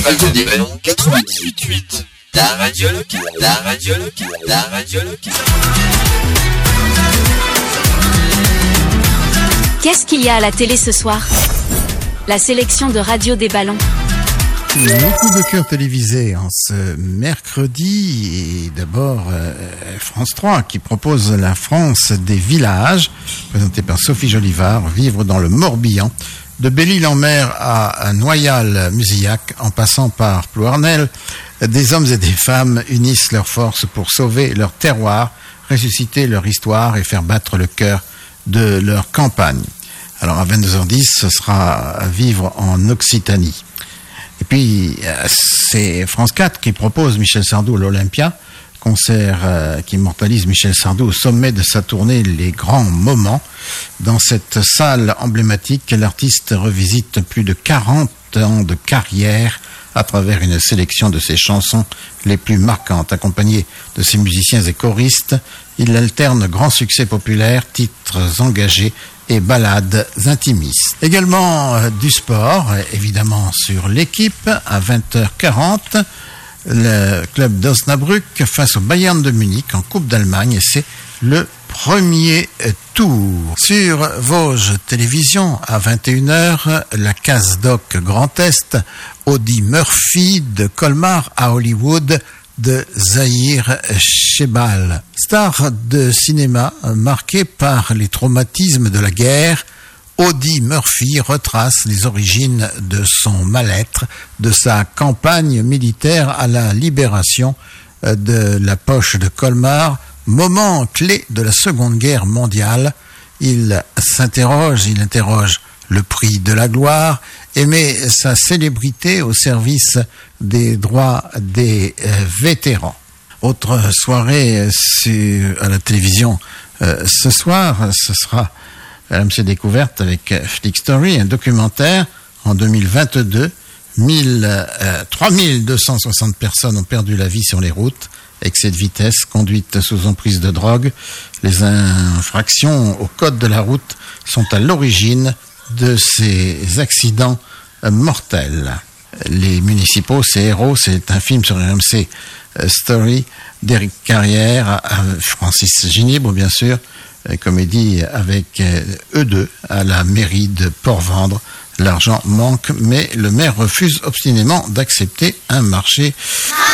Radio des Ballons 98.8. La radio locale, la radio locale, la radio locale. Qu'est-ce qu'il y a à la télé ce soir? La sélection de Radio des Ballons. Beaucoup de cœurs télévisés en ce mercredi. Et d'abord, France 3 qui propose La France des villages, présenté par Sophie Jolivard, vivre dans le Morbihan. De Belle-Île-en-Mer à Noyal-Musillac, en passant par Plouarnel, des hommes et des femmes unissent leurs forces pour sauver leur terroir, ressusciter leur histoire et faire battre le cœur de leur campagne. Alors à 22h10, ce sera Vivre en Occitanie. Et puis, c'est France 4 qui propose Michel Sardou à l'Olympia, concert qui immortalise Michel Sardou au sommet de sa tournée Les Grands Moments. Dans cette salle emblématique, l'artiste revisite plus de 40 ans de carrière à travers une sélection de ses chansons les plus marquantes. Accompagné de ses musiciens et choristes, il alterne grands succès populaires, titres engagés et ballades intimistes. Également du sport, évidemment sur l'équipe, à 20h40, le club d'Osnabrück face au Bayern de Munich en Coupe d'Allemagne, et c'est le premier tour. Sur Vosges Télévision, à 21h, la case doc Grand Est, Audie Murphy de Colmar à Hollywood, de Zahir Chebal. Star de cinéma marquée par les traumatismes de la guerre, Audie Murphy retrace les origines de son mal-être, de sa campagne militaire à la libération de la poche de Colmar, moment clé de la Seconde Guerre mondiale. Il interroge le prix de la gloire et met sa célébrité au service des droits des vétérans. Autre soirée à la télévision ce soir, ce sera RMC Découverte avec Flick Story, un documentaire en 2022. 3260 personnes ont perdu la vie sur les routes. Excès de vitesse, conduite sous emprise de drogue. Les infractions au code de la route sont à l'origine de ces accidents mortels. Les municipaux, ces héros, c'est un film sur RMC Story d'Éric Carrière, Francis Ginibre bien sûr, comédie avec eux deux à la mairie de Port-Vendre. L'argent manque, mais le maire refuse obstinément d'accepter un marché